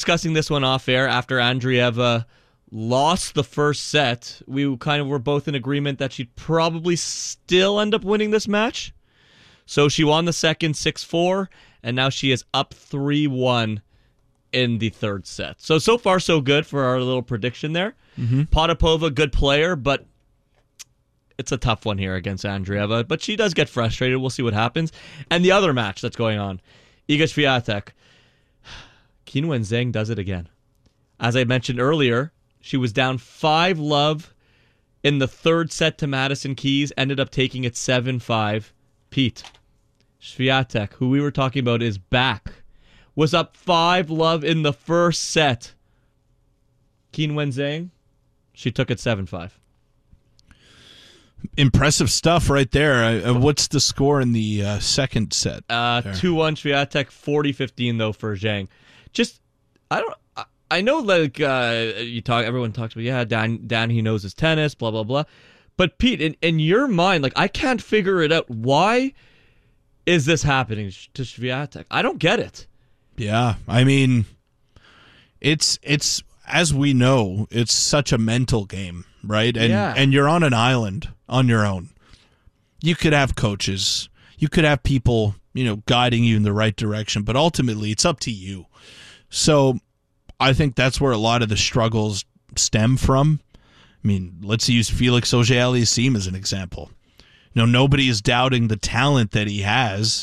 discussing this one off air after Andreeva lost the first set. We kind of were both in agreement that she'd probably still end up winning this match. So she won the second 6-4, and now she is up 3-1 in the third set. So far, so good for our little prediction there. Potapova, good player, but it's a tough one here against Andreeva. But she does get frustrated. We'll see what happens. And the other match that's going on, Iga Swiatek. Qinwen Zheng does it again. As I mentioned earlier, she was down 5-love in the third set to Madison Keys, ended up taking it 7-5. Pete, Swiatek, who we were talking about, is back. Was up 5-love in the first set. Qinwen Zheng, she took it 7-5. Impressive stuff right there. What's the score in the second set? 2-1 Swiatek, 40-15 though for Zheng. I know, like everyone talks about, Dan, he knows his tennis, blah blah blah. But Pete, in your mind, like I can't figure it out. Why is this happening to Swiatek? I don't get it. Yeah, I mean, it's as we know, it's such a mental game, right? And you're on an island on your own. You could have coaches, you could have people, guiding you in the right direction, but ultimately it's up to you. So I think that's where a lot of the struggles stem from. I mean, let's use Felix Auger-Aliassime as an example. Nobody is doubting the talent that he has.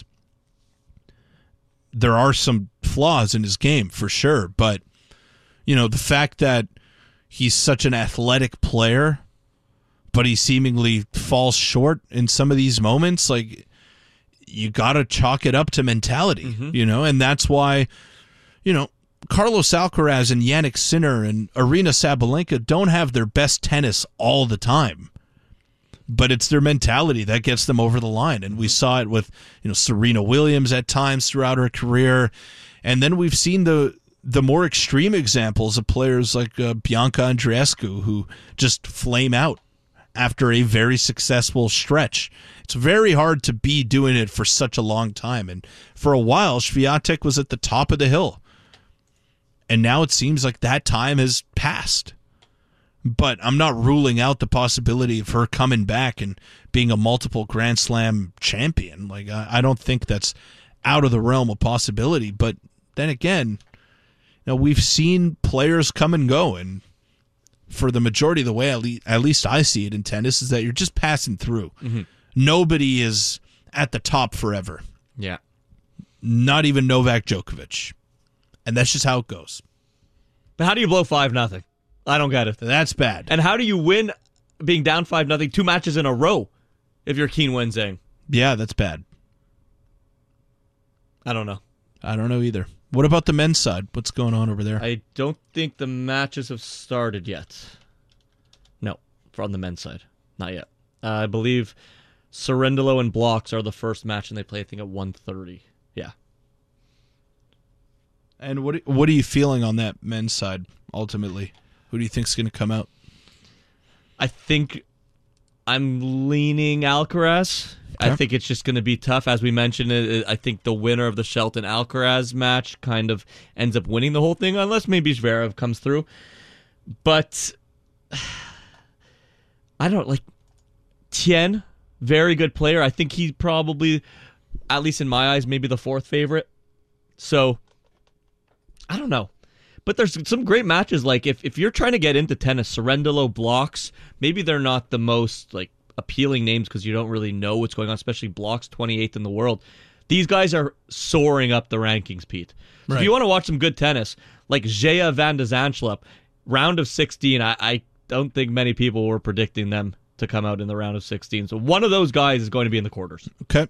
There are some flaws in his game, for sure. But, the fact that he's such an athletic player, but he seemingly falls short in some of these moments, like, you got to chalk it up to mentality, and that's why, Carlos Alcaraz and Jannik Sinner and Aryna Sabalenka don't have their best tennis all the time. But it's their mentality that gets them over the line. And we saw it with, Serena Williams at times throughout her career. And then we've seen the more extreme examples of players like Bianca Andreescu, who just flame out after a very successful stretch. It's very hard to be doing it for such a long time. And for a while, Swiatek was at the top of the hill. And now it seems like that time has passed. But I'm not ruling out the possibility of her coming back and being a multiple Grand Slam champion. Like, I don't think that's out of the realm of possibility. But then again, we've seen players come and go. And for the majority of the way, at least I see it in tennis, is that you're just passing through. Nobody is at the top forever. Yeah. Not even Novak Djokovic. And that's just how it goes. But how do you blow 5-0? I don't get it. That's bad. And how do you win being down 5-0 2 matches in a row if you're Qinwen Zheng? Yeah, that's bad. I don't know. I don't know either. What about the men's side? What's going on over there? I don't think the matches have started yet. No, from the men's side. Not yet. I believe Cerundolo and Blocks are the first match, and they play, I think, at 1:30. Yeah. And what are you feeling on that men's side, ultimately? Who do you think's going to come out? I think I'm leaning Alcaraz. Okay. I think it's just going to be tough. As we mentioned, I think the winner of the Shelton-Alcaraz match kind of ends up winning the whole thing, unless maybe Zverev comes through. But I don't like Tien, very good player. I think he's probably, at least in my eyes, maybe the fourth favorite. So I don't know. But there's some great matches. Like if you're trying to get into tennis, Cerundolo, Blocks, maybe they're not the most like appealing names because you don't really know what's going on, especially Blocks, 28th in the world. These guys are soaring up the rankings, Pete. So If you want to watch some good tennis, like Gea van de Zandschulp, round of 16, I don't think many people were predicting them to come out in the round of 16. So one of those guys is going to be in the quarters. Okay.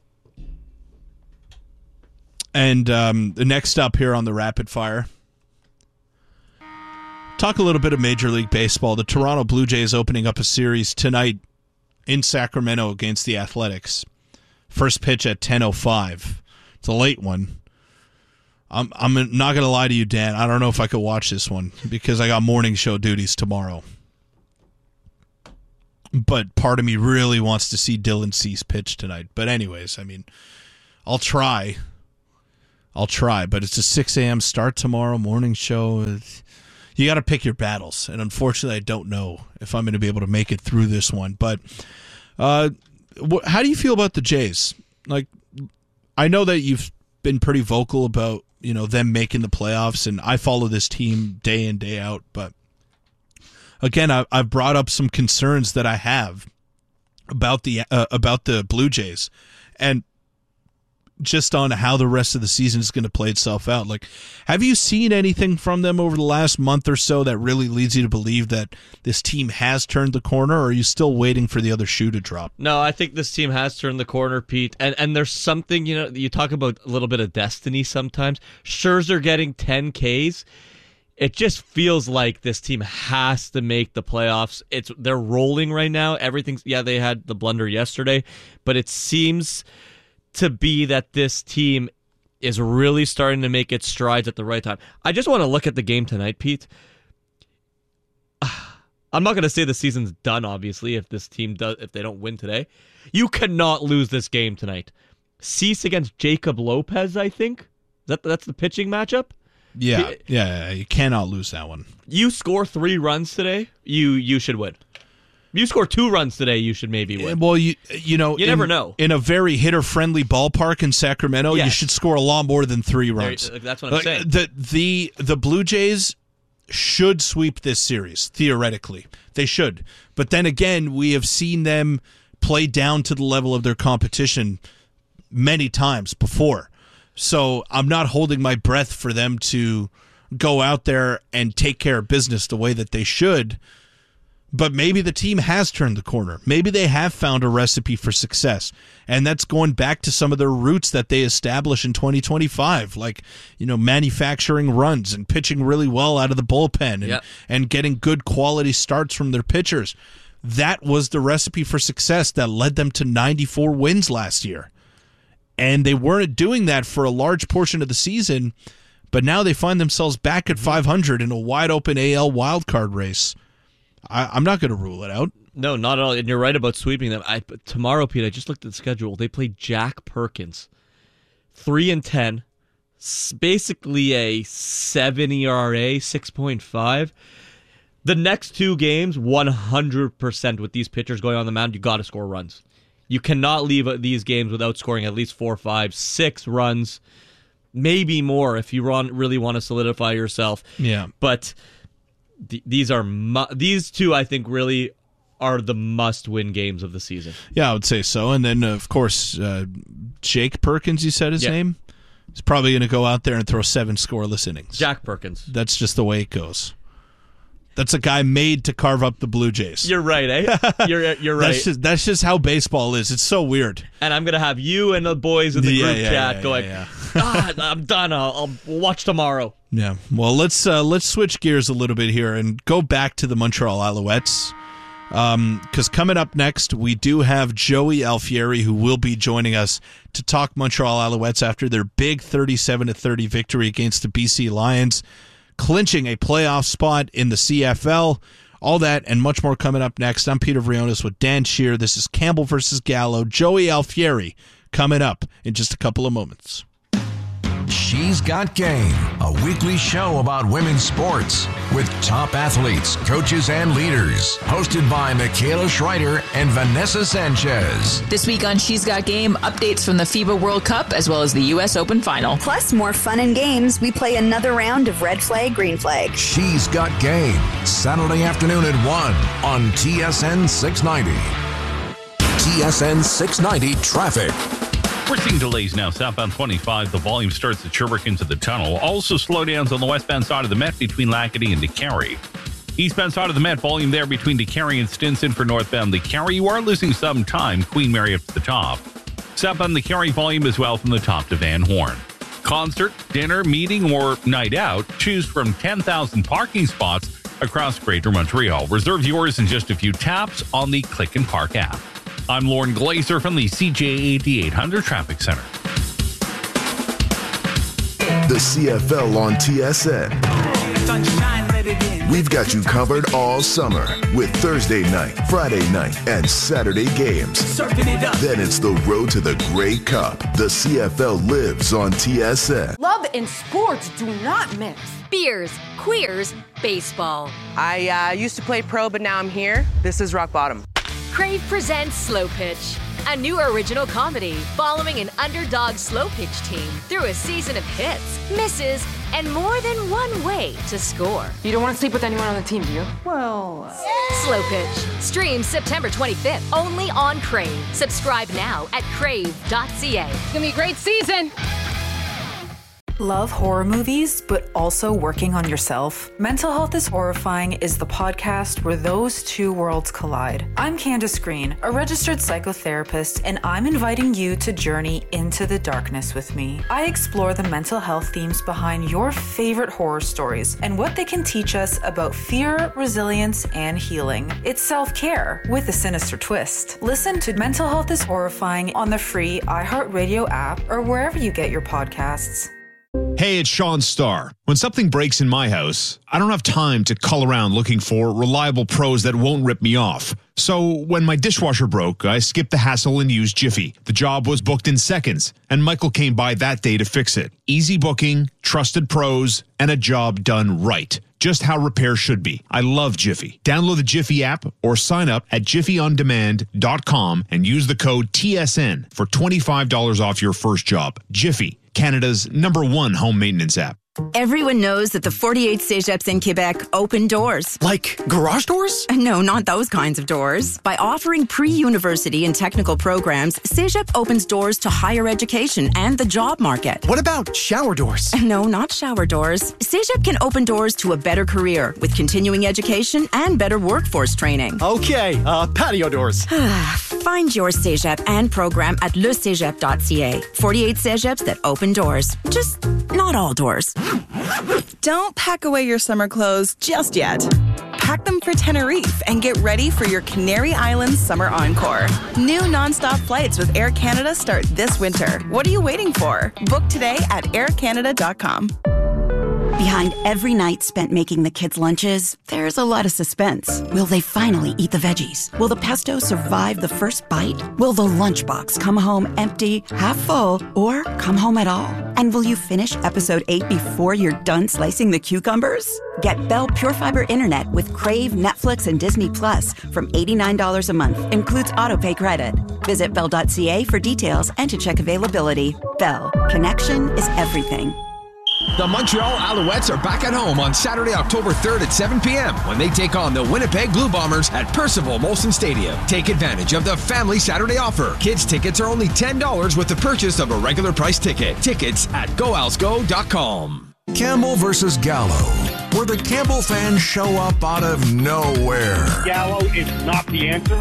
And the next up here on the Rapid Fire, talk a little bit of Major League Baseball. The Toronto Blue Jays opening up a series tonight in Sacramento against the Athletics. First pitch at 10:05. It's a late one. I'm not going to lie to you, Dan. I don't know if I could watch this one because I got morning show duties tomorrow. But part of me really wants to see Dylan Cease pitch tonight. But anyways, I mean, I'll try I'll try. But it's a 6 a.m. start tomorrow, morning show. You got to pick your battles. And unfortunately, I don't know if I'm going to be able to make it through this one. But how do you feel about the Jays? Like, I know that you've been pretty vocal about, them making the playoffs, and I follow this team day in, day out. But again, I've brought up some concerns that I have about the Blue Jays, and just on how the rest of the season is going to play itself out. Like, have you seen anything from them over the last month or so that really leads you to believe that this team has turned the corner, or are you still waiting for the other shoe to drop? No, I think this team has turned the corner, Pete. And there's something, you talk about a little bit of destiny sometimes. Scherzer getting 10 Ks. It just feels like this team has to make the playoffs. They're rolling right now. They had the blunder yesterday, but it seems to be that this team is really starting to make its strides at the right time. I just want to look at the game tonight, Pete. I'm not going to say the season's done, obviously, if they don't win today. You cannot lose this game tonight. Cease against Jacob Lopez, I think. That's the pitching matchup? Yeah, you cannot lose that one. You score 3 runs today, you should win. You score 2 runs today, you should maybe win. Well, you never know. In a very hitter-friendly ballpark in Sacramento, yes, you should score a lot more than 3 runs. That's what I'm saying. The Blue Jays should sweep this series, theoretically. They should. But then again, we have seen them play down to the level of their competition many times before. So I'm not holding my breath for them to go out there and take care of business the way that they should. But maybe the team has turned the corner. Maybe they have found a recipe for success. And that's going back to some of their roots that they established in 2025, like, manufacturing runs and pitching really well out of the bullpen and getting good quality starts from their pitchers. That was the recipe for success that led them to 94 wins last year. And they weren't doing that for a large portion of the season, but now they find themselves back at 500 in a wide-open AL wildcard race. I'm not going to rule it out. No, not at all. And you're right about sweeping them. Tomorrow, Pete, I just looked at the schedule. They play Jack Perkins, 3-10, basically a 7 ERA, 6.5. The next 2 games, 100% with these pitchers going on the mound, you got to score runs. You cannot leave these games without scoring at least 4, 5, 6 runs, maybe more if you really want to solidify yourself. Yeah, but these 2, I think, really are the must-win games of the season. Yeah, I would say so. And then, of course, Jake Perkins, you said his name? He's probably going to go out there and throw 7 scoreless innings. Jack Perkins. That's just the way it goes. That's a guy made to carve up the Blue Jays. You're right, eh? You're right. That's just how baseball is. It's so weird. And I'm going to have you and the boys in the group chat going, I'm done. I'll watch tomorrow. Yeah. Well, let's switch gears a little bit here and go back to the Montreal Alouettes. Because coming up next, we do have Joey Alfieri, who will be joining us to talk Montreal Alouettes after their big 37-30 victory against the BC Lions, clinching a playoff spot in the CFL. All that and much more coming up next. I'm Peter Vrionis with Dan Shear. This is Campbell versus Gallo. Joey Alfieri coming up in just a couple of moments. She's Got Game, a weekly show about women's sports with top athletes, coaches, and leaders. Hosted by Michaela Schreider and Vanessa Sanchez. This week on She's Got Game, updates from the FIBA World Cup as well as the U.S. Open Final. Plus more fun and games. We play another round of red flag, green flag. She's Got Game, Saturday afternoon at 1 on TSN 690. TSN 690 Traffic. We're seeing delays now. Southbound 25, the volume starts at Sherbrooke into the tunnel. Also slowdowns on the westbound side of the Met between Lackady and DeCarry. Eastbound side of the Met, volume there between DeCarry and Stinson for northbound DeCarry. You are losing some time. Queen Mary up to the top. Southbound DeCarry volume as well from the top to Van Horn. Concert, dinner, meeting, or night out. Choose from 10,000 parking spots across Greater Montreal. Reserve yours in just a few taps on the Click and Park app. I'm Lauren Glazer from the CJAD 800 Traffic Center. The CFL on TSN. Sunshine, let it in. We've got you covered all summer with Thursday night, Friday night, and Saturday games. Then it's the road to the Grey Cup. The CFL lives on TSN. Love and sports do not mix. Beers, queers, baseball. I used to play pro, but now I'm here. This is rock bottom. Crave presents Slow Pitch, a new original comedy following an underdog slow pitch team through a season of hits, misses, and more than one way to score. You don't want to sleep with anyone on the team, do you? Well... Slow Pitch. Streams September 25th, only on Crave. Subscribe now at crave.ca. It's going to be a great season. Love horror movies, but also working on yourself? Mental Health is Horrifying is the podcast where those two worlds collide. I'm Candace Green, a registered psychotherapist, and I'm inviting you to journey into the darkness with me. I explore the mental health themes behind your favorite horror stories and what they can teach us about fear, resilience, and healing. It's self-care with a sinister twist. Listen to Mental Health is Horrifying on the free iHeartRadio app or wherever you get your podcasts. Hey, it's Sean Starr. When something breaks in my house, I don't have time to cull around looking for reliable pros that won't rip me off. So when my dishwasher broke, I skipped the hassle and used Jiffy. The job was booked in seconds, and Michael came by that day to fix it. Easy booking, trusted pros, and a job done right. Just how repair should be. I love Jiffy. Download the Jiffy app or sign up at jiffyondemand.com and use the code TSN for $25 off your first job. Jiffy, Canada's #1 home maintenance app. Everyone knows that the 48 Cégeps in Quebec open doors. Like garage doors? No, not those kinds of doors. By offering pre-university and technical programs, Cégep opens doors to higher education and the job market. What about shower doors? No, not shower doors. Cégep can open doors to a better career with continuing education and better workforce training. Okay, patio doors. Find your Cégep and program at lecégep.ca. 48 Cégeps that open doors. Just not all doors. Don't pack away your summer clothes just yet. Pack them for Tenerife and get ready for your Canary Islands summer encore. New nonstop flights with Air Canada start this winter. What are you waiting for? Book today at aircanada.com. Behind every night spent making the kids' lunches, there's a lot of suspense. Will they finally eat the veggies? Will the pesto survive the first bite? Will the lunchbox come home empty, half full, or come home at all? And will you finish episode 8 before you're done slicing the cucumbers? Get Bell Pure Fiber Internet with Crave, Netflix, and Disney Plus from $89 a month. Includes autopay credit. Visit bell.ca for details and to check availability. Bell. Connection is everything. The Montreal Alouettes are back at home on Saturday, October 3rd at 7 p.m. when they take on the Winnipeg Blue Bombers at Percival Molson Stadium. Take advantage of the Family Saturday offer. Kids tickets are only $10 with the purchase of a regular price ticket. Tickets at goalsgo.com. Campbell versus Gallo, where the Campbell fans show up out of nowhere. Gallo is not the answer.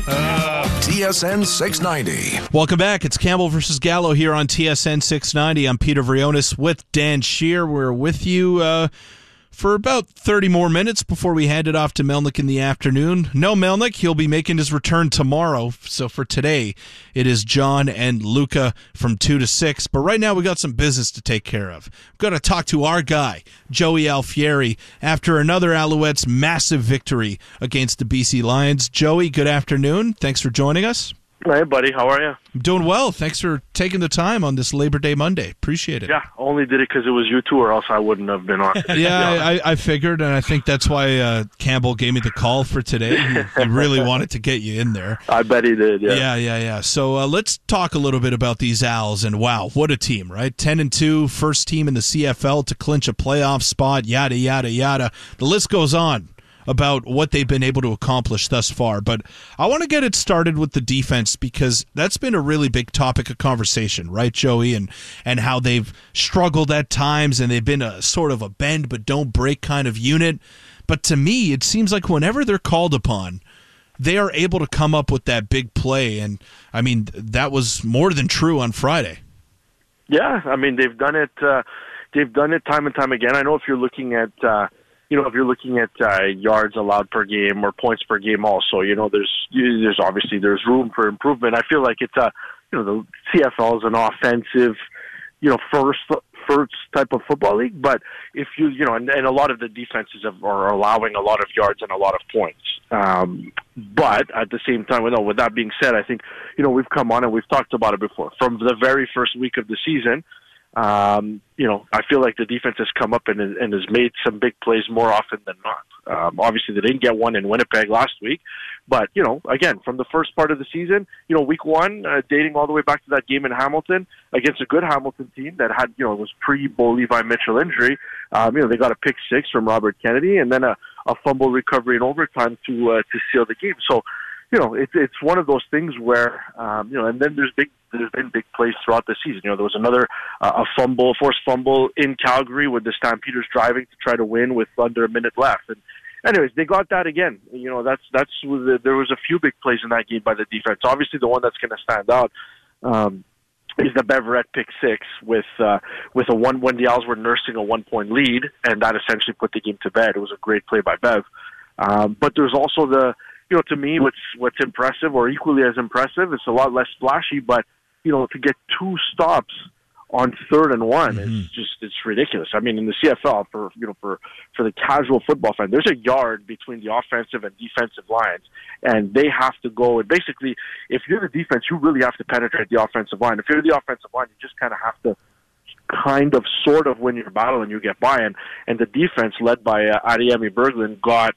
TSN 690. Welcome back. It's Campbell versus Gallo here on TSN 690. I'm Peter Vrionis with Dan Shear. We're with you for about 30 more minutes before we hand it off to Melnick in the afternoon. No Melnick, he'll be making his return tomorrow. So for today, it is John and Luca from 2 to 6. But right now, we got some business to take care of. We've got to talk to our guy, Joey Alfieri, after another Alouettes massive victory against the BC Lions. Joey, good afternoon. Thanks for joining us. Hey, buddy. How are you? I'm doing well. Thanks for taking the time on this Labor Day Monday. Appreciate it. Yeah, only did it because it was you two, or else I wouldn't have been on. Yeah, I figured, and I think that's why Campbell gave me the call for today. He really wanted to get you in there. I bet he did, yeah. Yeah. So let's talk a little bit about these Owls, and wow, what a team, right? 10-2, first team in the CFL to clinch a playoff spot, yada, yada, yada. The list goes on about what they've been able to accomplish thus far. But I want to get it started with the defense because that's been a really big topic of conversation, right, Joey? And how they've struggled at times and they've been a sort of a bend but don't break kind of unit. But to me, it seems like whenever they're called upon, they are able to come up with that big play. And, I mean, that was more than true on Friday. Yeah, I mean, they've done it time and time again. I know if you're looking at yards allowed per game or points per game also, there's obviously room for improvement. I feel like it's the CFL is an offensive, first type of football league, but if you know, and a lot of the defenses are allowing a lot of yards and a lot of points. But at the same time, with that being said, I think, you know, we've come on and we've talked about it before. From the very first week of the season, you know, I feel like the defense has come up and has made some big plays more often than not. Obviously, they didn't get one in Winnipeg last week, but, you know, again, from the first part of the season, you know, week one, dating all the way back to that game in Hamilton against a good Hamilton team that had, you know, it was pre-Bo Levi Mitchell injury. You know, they got a pick six from Robert Kennedy and then a fumble recovery in overtime to seal the game. So, you know, it's one of those things where, you know, and then there's been big plays throughout the season. You know, there was another forced fumble in Calgary with the Stampeders driving to try to win with under a minute left. And anyways, they got that again. You know, there was a few big plays in that game by the defense. Obviously, the one that's going to stand out is the Beverett pick six with a one when the Owls were nursing a 1-point lead, and that essentially put the game to bed. It was a great play by Bev. But there's also you know, to me, what's impressive or equally as impressive, it's a lot less flashy, but, you know, to get 2 stops on 3rd and 1 is it's ridiculous. I mean, in the CFL, for the casual football fan, there's a yard between the offensive and defensive lines, and they have to go. And basically, if you're the defense, you really have to penetrate the offensive line. If you're the offensive line, you just kind of have to sort of win your battle and you get by. And the defense, led by Adeyemi Berglund, got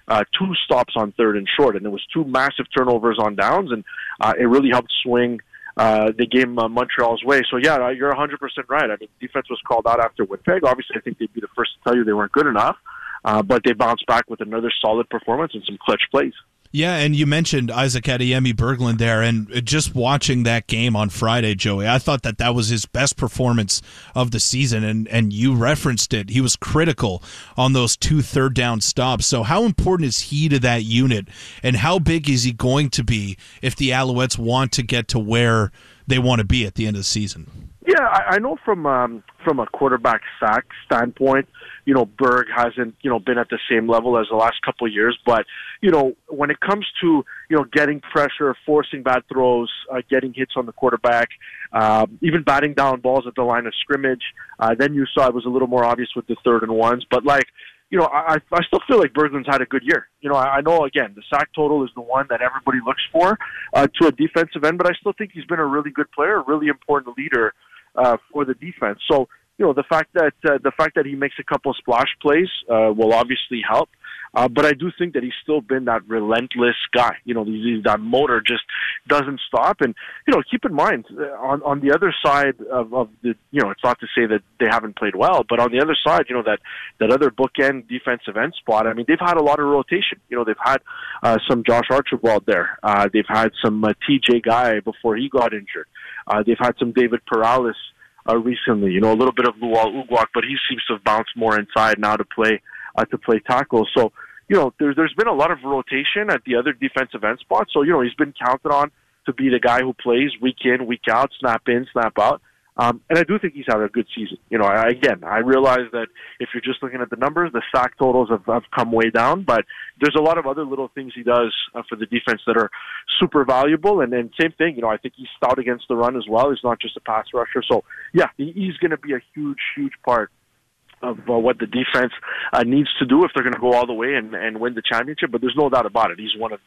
2 stops on 3rd and short, and there was 2 massive turnovers on downs, and it really helped swing the game Montreal's way. So yeah, you're 100% right. I mean, defense was called out after Winnipeg. Obviously, I think they'd be the first to tell you they weren't good enough, but they bounced back with another solid performance and some clutch plays. Yeah, and you mentioned Isaac Adeyemi Berglund there, and just watching that game on Friday, Joey, I thought that was his best performance of the season, and you referenced it. He was critical on those 2 third-down stops. So how important is he to that unit, and how big is he going to be if the Alouettes want to get to where they want to be at the end of the season? Yeah, I know from a quarterback sack standpoint, you know, Berg hasn't, you know, been at the same level as the last couple of years. But, you know, when it comes to, you know, getting pressure, forcing bad throws, getting hits on the quarterback, even batting down balls at the line of scrimmage, then you saw it was a little more obvious with the 3rd and 1s. But, like, you know, I still feel like Berglund's had a good year. You know, I know, again, the sack total is the one that everybody looks for to a defensive end, but I still think he's been a really good player, a really important leader for the defense. So, you know, the fact that he makes a couple of splash plays will obviously help. But I do think that he's still been that relentless guy. You know, that motor just doesn't stop. And, you know, keep in mind, on the other side of the, you know, it's not to say that they haven't played well, but on the other side, you know, that other bookend defensive end spot, I mean, they've had a lot of rotation. You know, they've had some Josh Archibald there. They've had some TJ Guy before he got injured. They've had some David Perales recently, you know, a little bit of Lual Ugwak, but he seems to have bounced more inside now to play tackle. So, you know, there's been a lot of rotation at the other defensive end spots. So, you know, he's been counted on to be the guy who plays week in, week out, snap in, snap out. And I do think he's had a good season. You know, I realize that if you're just looking at the numbers, the sack totals have come way down, but there's a lot of other little things he does for the defense that are super valuable. And then same thing, you know, I think he's stout against the run as well. He's not just a pass rusher. So, yeah, he's going to be a huge, huge part of what the defense needs to do if they're going to go all the way and win the championship. But there's no doubt about it. He's one of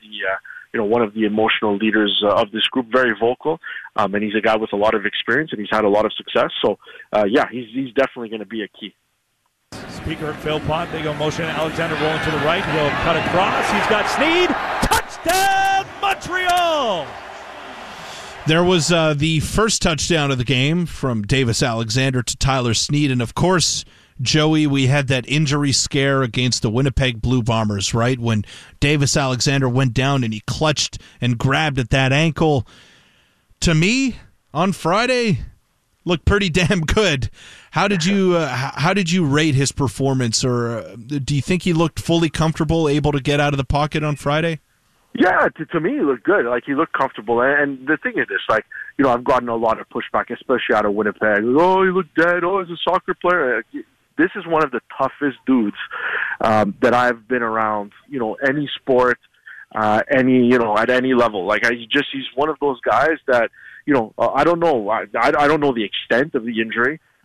the emotional leaders of this group, very vocal, and he's a guy with a lot of experience, and he's had a lot of success. So, yeah, he's definitely going to be a key. Speaker Philpott, they go motion. Alexander rolling to the right. He'll cut across. He's got Sneed. Touchdown, Montreal! There was the first touchdown of the game from Davis Alexander to Tyler Sneed, and of course, Joey, we had that injury scare against the Winnipeg Blue Bombers, right? When Davis Alexander went down and he clutched and grabbed at that ankle. To me, on Friday, looked pretty damn good. How did you rate his performance, or do you think he looked fully comfortable, able to get out of the pocket on Friday? Yeah, to me, he looked good. Like, he looked comfortable. And the thing is this, like, you know, I've gotten a lot of pushback, especially out of Winnipeg. Oh, he looked dead. Oh, he's a soccer player. This is one of the toughest dudes that I've been around, you know, any sport, at any level. Like, he's one of those guys that, you know, I don't know. I don't know the extent of the injury.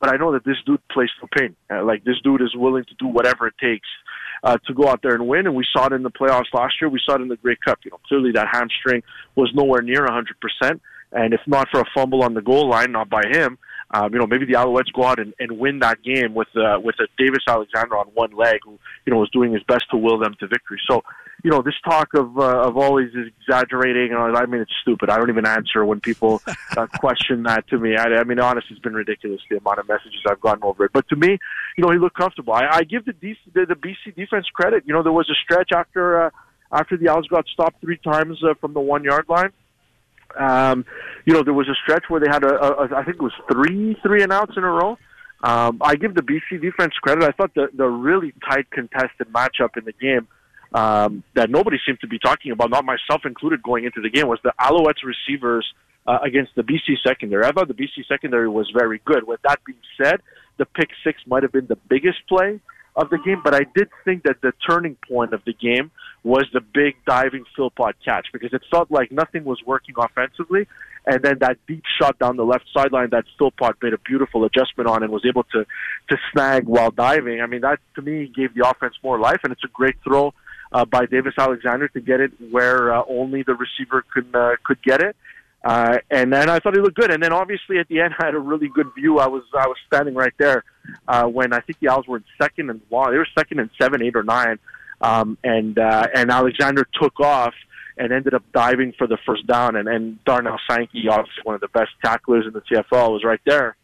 but I know that this dude plays for pain. Like, this dude is willing to do whatever it takes to go out there and win, and we saw it in the playoffs last year. We saw it in the Grey Cup. Clearly that hamstring was nowhere near 100%, and if not for a fumble on the goal line, not by him, maybe the Alouettes go out and win that game with a Davis Alexander on one leg, who was doing his best to will them to victory. So, this talk of always exaggerating, I mean, it's stupid. I don't even answer when people question that to me. I mean, honestly, it's been ridiculous, the amount of messages I've gotten over it. But to me, he looked comfortable. I give the BC defense credit. There was a stretch after the Owls got stopped 3 times from the 1 yard line. There was a stretch where they had I think it was three and outs in a row. I give the BC defense credit. I thought the really tight contested matchup in the game that nobody seemed to be talking about, not myself included, going into the game, was the Alouettes receivers against the BC secondary. I thought the BC secondary was very good. With that being said, the pick 6 might have been the biggest play of the game, but I did think that the turning point of the game was the big diving Philpott catch, because it felt like nothing was working offensively, and then that deep shot down the left sideline that Philpott made a beautiful adjustment on and was able to snag while diving. I mean, that to me gave the offense more life, and it's a great throw by Davis Alexander to get it where only the receiver could get it. And then I thought he looked good. And then obviously at the end, I had a really good view. I was standing right there when I think the Owls were in second and long. They were second and 7, 8, or 9. And Alexander took off and ended up diving for the first down. And Darnell Sankey, obviously one of the best tacklers in the CFL, was right there.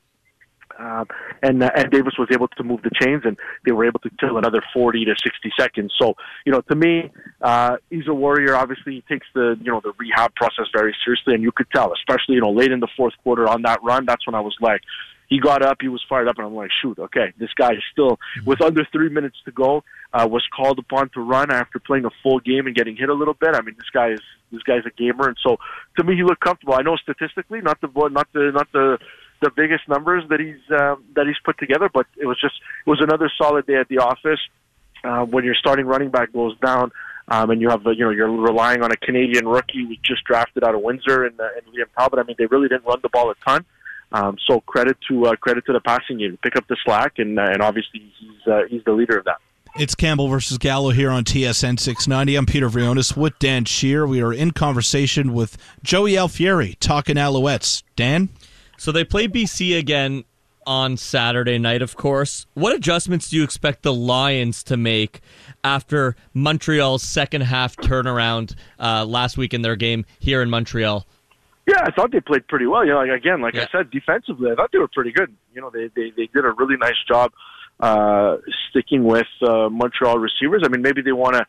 And Davis was able to move the chains, and they were able to kill another 40 to 60 seconds. So, to me, he's a warrior. Obviously, he takes the rehab process very seriously, and you could tell, especially, late in the fourth quarter on that run. That's when I was like, he got up, he was fired up, and I'm like, shoot, okay, this guy is still, with under 3 minutes to go, was called upon to run after playing a full game and getting hit a little bit. I mean, this guy's a gamer, and so to me, he looked comfortable. I know statistically, not the biggest numbers that he's put together, but it was another solid day at the office. When your starting running back goes down, and you have you're relying on a Canadian rookie we just drafted out of Windsor and Liam Talbot. I mean, they really didn't run the ball a ton. So credit to the passing game, pick up the slack, and obviously he's the leader of that. It's Campbell versus Gallo here on TSN 690. I'm Peter Vrionis with Dan Shear. We are in conversation with Joey Alfieri, talking Alouettes. Dan? So they play BC again on Saturday night, of course. What adjustments do you expect the Lions to make after Montreal's second half turnaround last week in their game here in Montreal? Yeah, I thought they played pretty well. I said, defensively, I thought they were pretty good. They did a really nice job sticking with Montreal receivers. I mean, maybe they want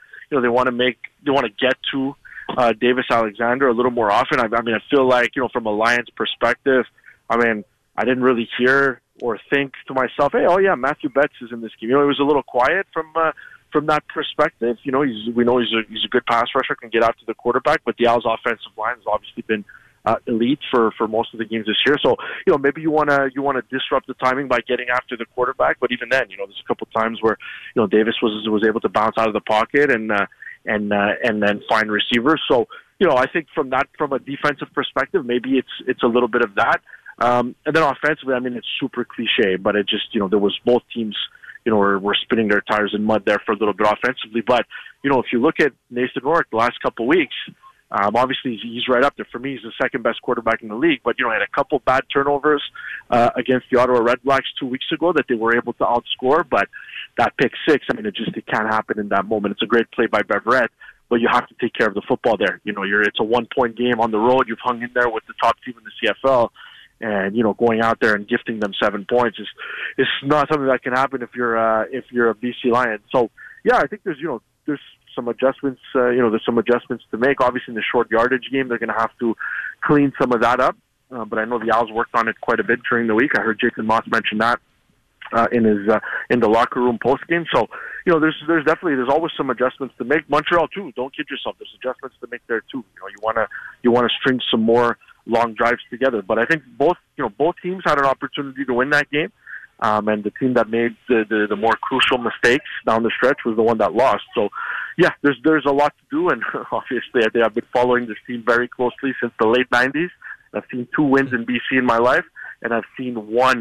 to get to Davis Alexander a little more often. I feel like from a Lions perspective, I didn't really hear or think to myself, hey, Matthew Betts is in this game. It was a little quiet from that perspective. We know he's a good pass rusher, can get out to the quarterback, but the Owls' offensive line has obviously been elite for most of the games this year. So, maybe you want to disrupt the timing by getting after the quarterback, but even then, there's a couple times where Davis was able to bounce out of the pocket and then find receivers. So, I think from a defensive perspective, maybe it's a little bit of that. And then offensively, it's super cliche, but it just, there was both teams, were spinning their tires in mud there for a little bit offensively. But, if you look at Nathan Rourke the last couple of weeks, obviously he's right up there. For me, he's the second best quarterback in the league, but, had a couple bad turnovers against the Ottawa Redblacks 2 weeks ago that they were able to outscore. But that pick 6, it can't happen in that moment. It's a great play by Beverette, but you have to take care of the football there. It's a 1-point game on the road. You've hung in there with the top team in the CFL. And going out there and gifting them 7 points is not something that can happen if you're a BC Lion. So I think there's some adjustments. There's some adjustments to make. Obviously, in the short yardage game, they're going to have to clean some of that up. But I know the Owls worked on it quite a bit during the week. I heard Jason Moss mention that in the locker room post game. So there's always some adjustments to make. Montreal too. Don't kid yourself. There's adjustments to make there too. You want to string some more long drives together. But I think both teams had an opportunity to win that game, and the team that made the more crucial mistakes down the stretch was the one that lost. So, there's a lot to do, and obviously I've been following this team very closely since the late 90s. I've seen 2 wins in BC in my life, and I've seen 1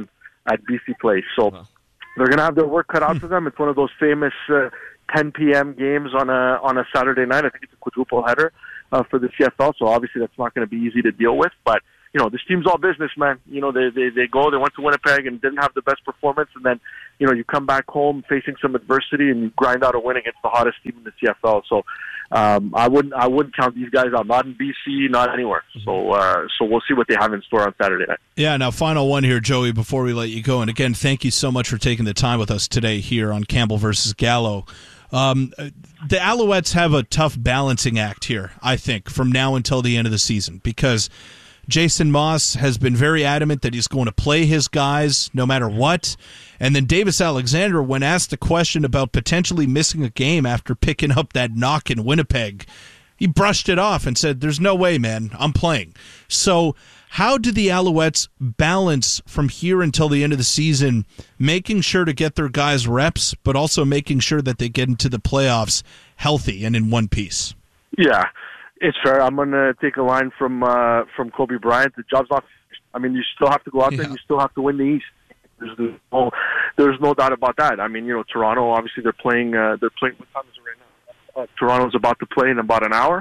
at BC Place. So they're going to have their work cut out for them. It's one of those famous 10 p.m. games on a Saturday night. I think it's a quadruple header for the CFL. So obviously that's not going to be easy to deal with. But this team's all business, man. They went to Winnipeg and didn't have the best performance, and then you come back home facing some adversity and you grind out a win against the hottest team in the CFL. So I wouldn't count these guys out, not in BC, not anywhere. So we'll see what they have in store on Saturday night. Yeah, now final one here, Joey, before we let you go. And again, thank you so much for taking the time with us today here on Campbell versus Gallo. The Alouettes have a tough balancing act here, I think, from now until the end of the season, because Jason Moss has been very adamant that he's going to play his guys no matter what. And then Davis Alexander, when asked a question about potentially missing a game after picking up that knock in Winnipeg, he brushed it off and said, "There's no way, man, I'm playing." So how do the Alouettes balance from here until the end of the season, making sure to get their guys reps, but also making sure that they get into the playoffs healthy and in one piece? Yeah. It's fair. I'm going to take a line from Kobe Bryant. The job's not finished. I mean, you still have to go out there and you still have to win the East. There's no doubt about that. I mean, Toronto, obviously they're playing, what time is it right now? Toronto's about to play in about an hour.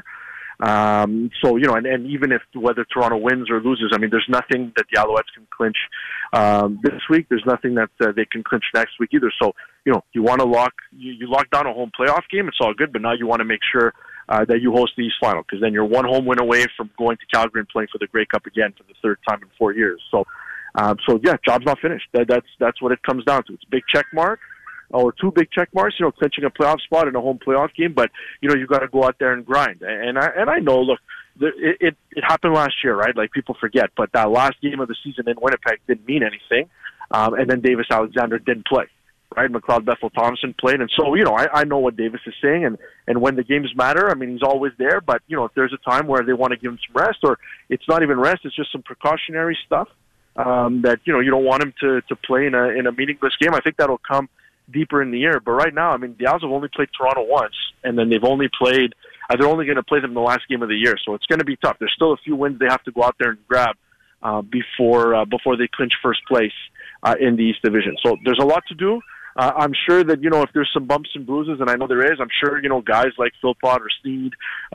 So, and even if whether Toronto wins or loses, I mean, there's nothing that the Alouettes can clinch this week. There's nothing that they can clinch next week either. So, you want to lock down a home playoff game. It's all good, but now you want to make sure that you host the East Final, because then you're one home win away from going to Calgary and playing for the Grey Cup again for the third time in 4 years. So yeah, job's not finished. That's what it comes down to. It's a big check mark, or two big check marks, clinching a playoff spot in a home playoff game. But you got to go out there and grind. And I know, look, it happened last year, right? Like, people forget, but that last game of the season in Winnipeg didn't mean anything. And then Davis Alexander didn't play. Right, McLeod Bethel-Thompson played, and so I know what Davis is saying, and when the games matter, I mean, he's always there. But if there's a time where they want to give him some rest, or it's not even rest, it's just some precautionary stuff that you don't want him to play in a meaningless game. I think that'll come deeper in the year. But right now, I mean, the Owls have only played Toronto once, and then they've only played. They're only going to play them the last game of the year, so it's going to be tough. There's still a few wins they have to go out there and grab before they clinch first place in the East Division. So there's a lot to do. I'm sure that, if there's some bumps and bruises, and I know there is, I'm sure, guys like Philpott or Sneed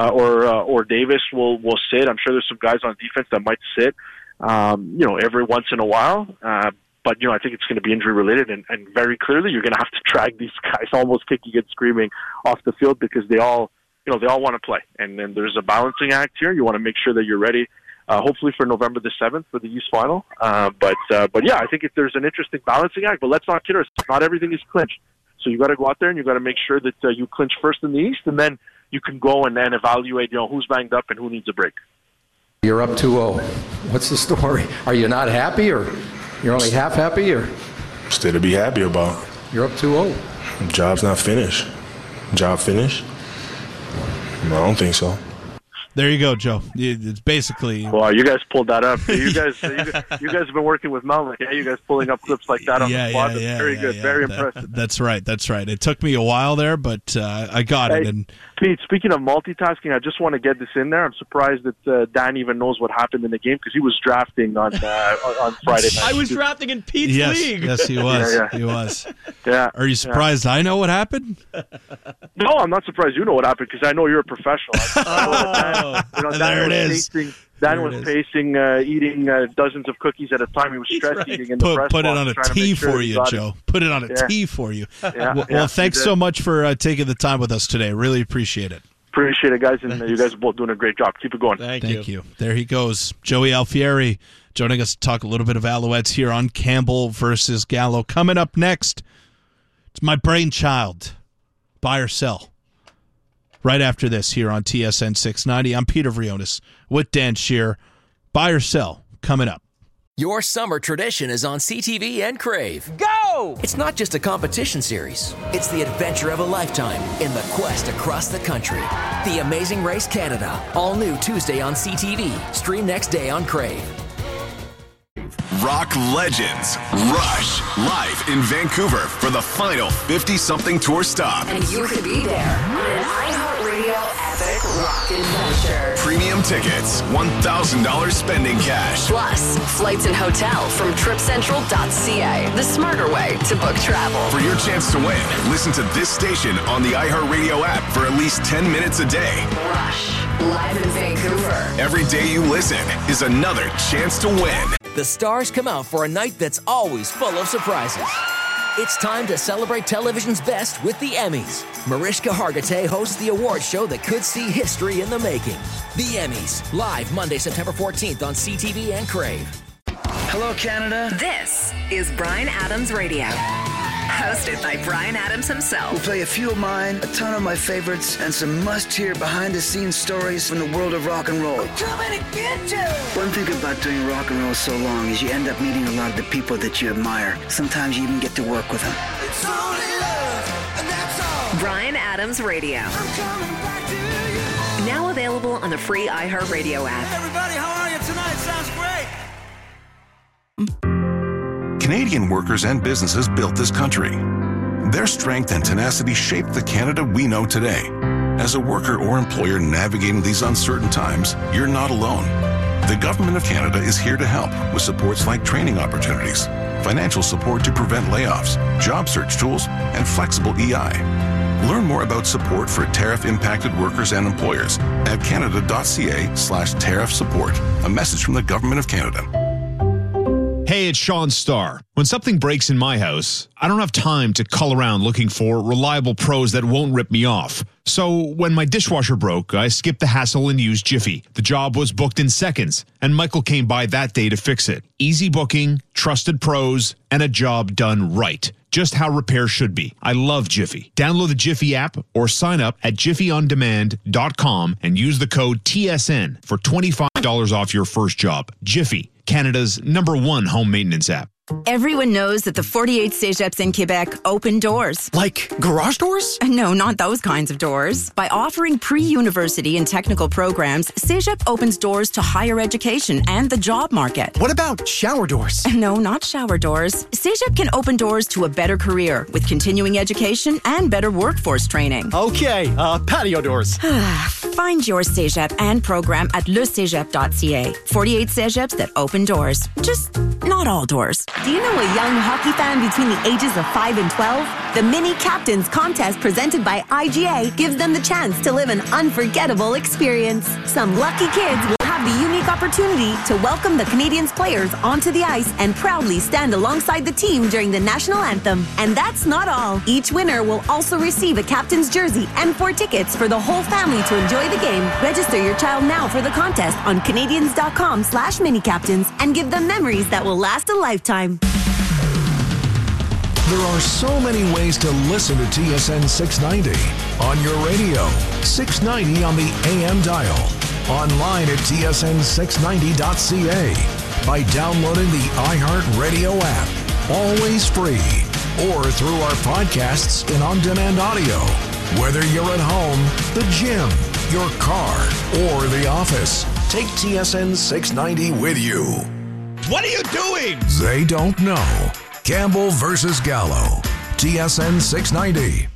or Davis will sit. I'm sure there's some guys on defense that might sit, every once in a while. But, I think it's going to be injury related, and very clearly you're going to have to drag these guys almost kicking and screaming off the field, because they all want to play. And then there's a balancing act here. You want to make sure that you're ready. Hopefully for November the 7th for the East Final. But yeah, I think there's an interesting balancing act. But let's not kid ourselves. Not everything is clinched. So you got to go out there and you got to make sure that you clinch first in the East, and then you can go and then evaluate who's banged up and who needs a break. You're up 2-0. What's the story? Are you not happy, or you're only half happy, or? Still to be happy about. You're up 2-0. Job's not finished. Job finished? No, I don't think so. There you go, Joe. It's basically... Wow, you guys pulled that up. You guys have been working with Melnick. Yeah, you guys pulling up clips like that on the spot. That's very good. Very impressive. That's right. It took me a while there, but I got it. And Pete, speaking of multitasking, I just want to get this in there. I'm surprised that Dan even knows what happened in the game, because he was drafting on Friday night. I was drafting in Pete's league. Yes, he was. He was. Yeah. Are you surprised I know what happened? No, I'm not surprised you know what happened, because I know you're a professional. There it is. Dan was pacing, eating dozens of cookies at a time. He was stress eating in the press Put it box, on a trying to tee make sure for you, Joe. Put it on a tee for you. Well, thanks so much for taking the time with us today. Really appreciate it. Appreciate it, guys, and you guys are both doing a great job. Keep it going. Thank you. There he goes, Joey Alfieri, joining us to talk a little bit of Alouettes here on Campbell versus Gallo. Coming up next, it's my brainchild, buy or sell. Right after this here on TSN 690, I'm Peter Vrionis with Dan Shear. Buy or sell, coming up. Your summer tradition is on CTV and Crave. Go! It's not just a competition series. It's the adventure of a lifetime in the quest across the country. The Amazing Race Canada. All new Tuesday on CTV. Stream next day on Crave. rock legends, Rush, live in Vancouver for the final 50-something tour stop. And you could be there on an iHeartRadio epic rock adventure. Premium tickets, $1,000 spending cash. Plus, flights and hotel from TripCentral.ca, the smarter way to book travel. For your chance to win, listen to this station on the iHeartRadio app for at least 10 minutes a day. Rush, live in Vancouver. Every day you listen is another chance to win. The stars come out for a night that's always full of surprises. It's time to celebrate television's best with the Emmys. Mariska Hargitay hosts the award show that could see history in the making. The Emmys, live Monday, September 14th on CTV and Crave. Hello, Canada. This is Bryan Adams Radio. Hosted by Bryan Adams himself. We'll play a few of mine, a ton of my favorites, and some must-hear behind-the-scenes stories from the world of rock and roll. I'm coming to get you! One thing about doing rock and roll so long is you end up meeting a lot of the people that you admire. Sometimes you even get to work with them. It's only love, and that's all. Bryan Adams Radio. I'm coming back to you. Now available on the free iHeartRadio app. Hey everybody, how are you tonight? Sounds great. Canadian workers and businesses built this country. Their strength and tenacity shaped the Canada we know today. As a worker or employer navigating these uncertain times, you're not alone. The Government of Canada is here to help with supports like training opportunities, financial support to prevent layoffs, job search tools, and flexible EI. Learn more about support for tariff-impacted workers and employers at canada.ca/tariff support. A message from the Government of Canada. Hey, it's Sean Starr. When something breaks in my house, I don't have time to cull around looking for reliable pros that won't rip me off. So when my dishwasher broke, I skipped the hassle and used Jiffy. The job was booked in seconds, and Michael came by that day to fix it. Easy booking, trusted pros, and a job done right. Just how repair should be. I love Jiffy. Download the Jiffy app or sign up at jiffyondemand.com and use the code TSN for $25 off your first job. Jiffy, Canada's #1 home maintenance app. Everyone knows that the 48 Cégeps in Quebec open doors. Like garage doors? No, not those kinds of doors. By offering pre-university and technical programs, Cégep opens doors to higher education and the job market. What about shower doors? No, not shower doors. Cégep can open doors to a better career with continuing education and better workforce training. Okay, patio doors. Find your Cégep and program at lecégep.ca. 48 Cégeps that open doors. Just not all doors. Do you know a young hockey fan between the ages of 5 and 12? The Mini Captains contest presented by IGA gives them the chance to live an unforgettable experience. Some lucky kids will have the unique opportunity to welcome the Canadians players onto the ice and proudly stand alongside the team during the national anthem. And that's not all. Each winner will also receive a captain's jersey and 4 tickets for the whole family to enjoy the game. Register your child now for the contest on Canadians.com/minicaptains and give them memories that will last a lifetime. There are so many ways to listen to TSN 690. On your radio, 690 on the AM dial. Online at tsn690.ca. By downloading the iHeartRadio app. Always free. Or through our podcasts in on-demand audio. Whether you're at home, the gym, your car, or the office, take TSN 690 with you. What are you doing? They don't know. Campbell versus Gallo. TSN 690.